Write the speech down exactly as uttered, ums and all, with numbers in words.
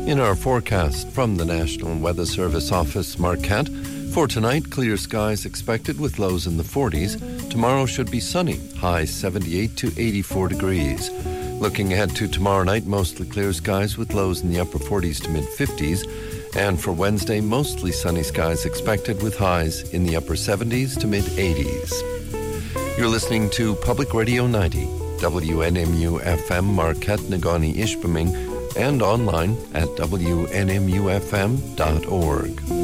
In our forecast from the National Weather Service Office, Marquette, for tonight, clear skies expected with lows in the forties. Tomorrow should be sunny, highs seventy-eight to eighty-four degrees. Looking ahead to tomorrow night, mostly clear skies with lows in the upper forties to mid-fifties. And for Wednesday, mostly sunny skies expected with highs in the upper seventies to mid-eighties. You're listening to Public Radio ninety, W N M U F M, Marquette, Negaunee, Ishpeming, and online at W N M U F M dot org.